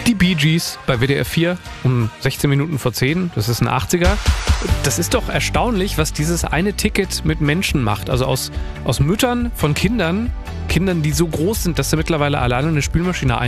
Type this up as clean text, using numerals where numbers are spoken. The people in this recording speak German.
Die Bee Gees bei WDR 4 um 16 Minuten vor 10. Das ist ein 80er. Das ist doch erstaunlich, was dieses eine Ticket mit Menschen macht. Also aus Müttern von Kindern, die so groß sind, dass sie mittlerweile alleine eine Spülmaschine